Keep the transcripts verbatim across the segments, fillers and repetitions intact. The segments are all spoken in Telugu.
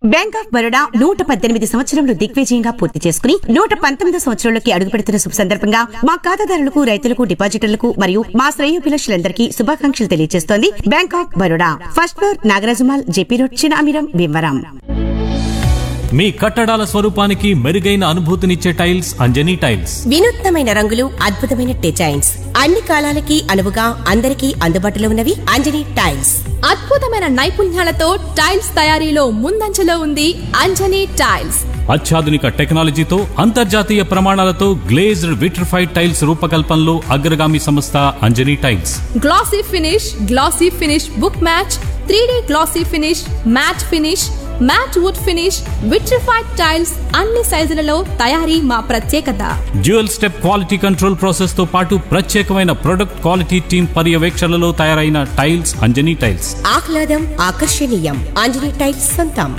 బ్యాంక్ ఆఫ్ బరోడా నూట పద్దెనిమిది సంవత్సరంలో దిగ్విజయంగా పూర్తి చేసుకుని నూట పంతొమ్మిది సంవత్సరంలోకి అడుగు పెడుతున్న శుభ సందర్భంగా మా ఖాతాదారులకు, రైతులకు, డిపాజిటర్లకు మరియు మా శ్రేయోభిలాషులందరికీ శుభాకాంక్షలు తెలియజేస్తోంది bank of Baroda. First floor నాగరాజుమాల్, JP road, Chinamiram, Bhimavaram. మీ కట్టడాల స్వరూపానికి మెరుగైన అనుభూతినిచ్చే టైల్స్ అంజనీ టైల్స్. వినూత్నమైన రంగులు, అద్భుతమైన డిజైన్స్, అన్ని కాలాలకి అనువుగా అందరికీ అందుబాటులో ఉన్నవి అంజనీ టైల్స్. అద్భుతమైన నైపుణ్యాలతో టైల్స్ తయారీలో ముందంజలో ఉంది అంజనీ టైల్స్. అత్యాధునిక టెక్నాలజీతో అంతర్జాతీయ ప్రమాణాలతో గ్లేజ్డ్ విట్రిఫైడ్ టైల్స్ రూపకల్పనలో అగ్రగామి సంస్థ Anjani tiles. Glossy finish, glossy finish book match, three D glossy finish, mat finish, mat would finish, vitrified tiles అన్ని సైజులలో తయారీ మా ప్రత్యేకత. Dual step quality control process తో పాటు ప్రత్యేకమైన ప్రొడక్ట్ క్వాలిటీ టీమ్ పర్యవేక్షణలో తయారైన టైల్స్ అంజనీ టైల్స్. ఆహ్లాదం, ఆకర్షణీయం, అంజనీ టైల్స్ సొంతం.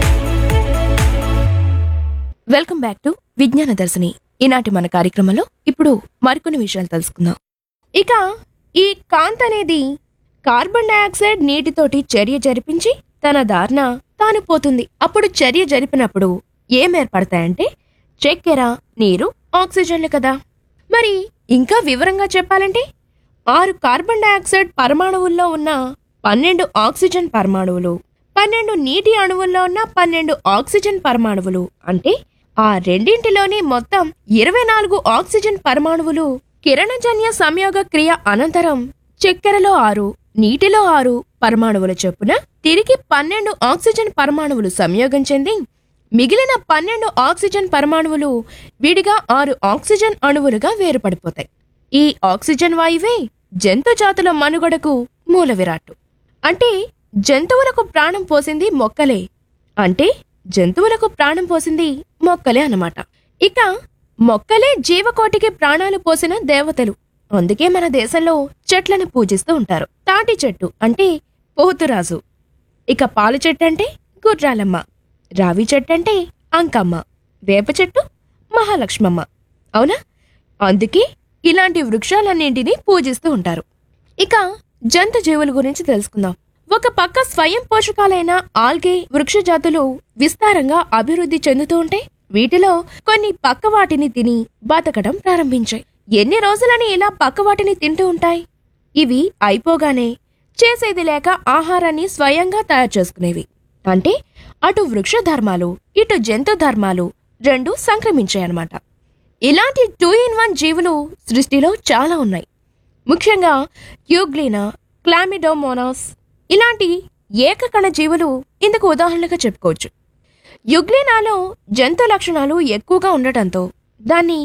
వెల్కమ్ బ్యాక్ టు విజ్ఞాన దర్శిని. ఈనాటి మన కార్యక్రమంలో ఇప్పుడు మరికొన్ని విషయాలు తెలుసుకుందాం. ఇక ఈ కాంతి అనేది కార్బన్ డయాక్సైడ్ నీటితోటి చర్య జరిపించి తన దారిన తాను పోతుంది. అప్పుడు చర్య జరిపినప్పుడు ఏం ఏర్పడతాయంటే చక్కెర, నీరు, ఆక్సిజన్లు కదా. మరి ఇంకా వివరంగా చెప్పాలంటే ఆరు కార్బన్ డయాక్సైడ్ పరమాణువుల్లో ఉన్న పన్నెండు ఆక్సిజన్ పరమాణువులు, పన్నెండు నీటి అణువుల్లో ఉన్న పన్నెండు ఆక్సిజన్ పరమాణువులు, అంటే ఆ రెండింటిలోని మొత్తం ఇరవై నాలుగు ఆక్సిజన్ పరమాణువులు కిరణజన్య సంయోగ క్రియ అనంతరం చక్కెరలో ఆరు, నీటిలో ఆరు పరమాణువుల చొప్పున తిరిగి పన్నెండు ఆక్సిజన్ పరమాణువులు సంయోగం చెంది మిగిలిన పన్నెండు ఆక్సిజన్ పరమాణువులు విడిగా ఆరు ఆక్సిజన్ అణువులుగా వేరుపడిపోతాయి. ఈ ఆక్సిజన్ వాయువే జంతు జాతుల మనుగడకు మూల విరాట్టు. అంటే జంతువులకు ప్రాణం పోసింది మొక్కలే. అంటే జంతువులకు ప్రాణం పోసింది మొక్కలే అన్నమాట. ఇక మొక్కలే జీవకోటికి ప్రాణాలు పోసిన దేవతలు. అందుకే మన దేశంలో చెట్లను పూజిస్తూ ఉంటారు. తాటి చెట్టు అంటే పోతురాజు, ఇక పాల చెట్టు అంటే గుర్రాలమ్మ, రావి చెట్టు అంటే అంకమ్మ, వేప చెట్టు మహాలక్ష్మమ్మ. అవునా? అందుకే ఇలాంటి వృక్షాలన్నింటినీ పూజిస్తూ ఉంటారు. ఇక జంతు జీవుల గురించి తెలుసుకుందాం. ఒక పక్క స్వయం పోషకాలైన ఆల్గే వృక్ష జాతులు విస్తారంగా అభివృద్ధి చెందుతూ ఉంటే వీటిలో కొన్ని పక్క వాటిని తిని బతకడం ప్రారంభించాయి. ఎన్ని రోజులని ఇలా పక్క వాటిని తింటూ ఉంటాయి? ఇవి అయిపోగానే చేసేది లేక ఆహారాన్ని స్వయంగా తయారు చేసుకునేవి. అంటే అటు వృక్ష ధర్మాలు, ఇటు జంతు ధర్మాలు రెండు సంక్రమించాయన్నమాట. ఇలాంటి టూ ఇన్ వన్ జీవులు సృష్టిలో చాలా ఉన్నాయి. ముఖ్యంగా యూగ్లీనా, క్లామిడోమోనాస్ ఇలాంటి ఏకకణ జీవులు ఇందుకు ఉదాహరణగా చెప్పుకోవచ్చు. యుగ్లీనాలో జంతు లక్షణాలు ఎక్కువగా ఉండటంతో దాన్ని